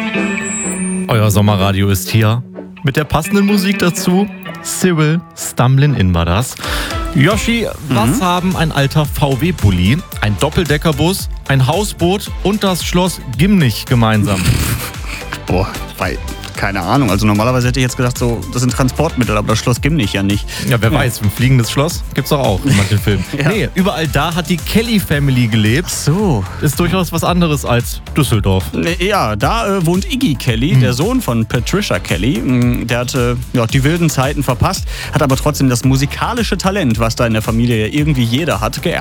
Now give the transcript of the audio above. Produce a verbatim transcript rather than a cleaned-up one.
Euer Sommerradio ist hier. Mit der passenden Musik dazu. Cyril, Stumblin' In war das. Yoshi, was Mhm. haben ein alter V W-Bulli, ein Doppeldeckerbus, ein Hausboot und das Schloss Gimnich gemeinsam? Boah, weil, keine Ahnung. Also normalerweise hätte ich jetzt gedacht, so, das sind Transportmittel, aber das Schloss Gimnich ja nicht. Ja, wer weiß, ein fliegendes Schloss gibt's doch auch in manchen Filmen. Ja. Nee, überall da hat die Kelly-Family gelebt. So. Ist durchaus was anderes als Düsseldorf. Ja, da äh, wohnt Iggy Kelly, Mhm. der Sohn von Patricia Kelly. Mm, Der hatte ja, die wilden Zeiten verpasst, hat aber trotzdem das musikalische Talent, was da in der Familie irgendwie jeder hat, geerbt.